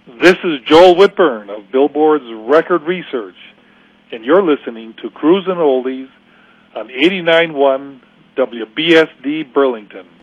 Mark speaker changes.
Speaker 1: This is Joel Whitburn of Billboard's Record Research, and you're listening to Cruisin' Oldies on 89.1 WBSD Burlington.